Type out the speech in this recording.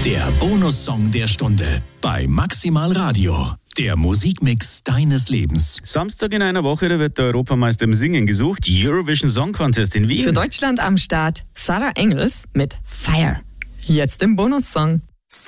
Der Bonussong der Stunde bei Maximal Radio. Der Musikmix deines Lebens. Samstag in einer Woche, da wird der Europameister im Singen gesucht. Eurovision Song Contest in Wien. Für Deutschland am Start Sarah Engels mit Fire. Jetzt im Bonussong.